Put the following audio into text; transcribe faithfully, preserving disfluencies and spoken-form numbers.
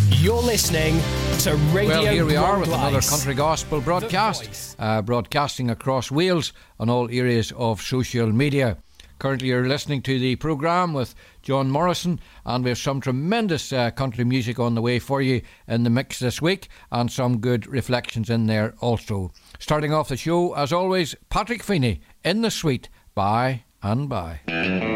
You're listening to Radio Well, here we are with Grownd another Lice, country gospel broadcast, uh, broadcasting across Wales on all areas of social media. Currently you're listening to the programme with John Morrison, and we have some tremendous uh, country music on the way for you in the mix this week, and some good reflections in there also. Starting off the show, as always, Patrick Feeney, In the Sweet, By and By.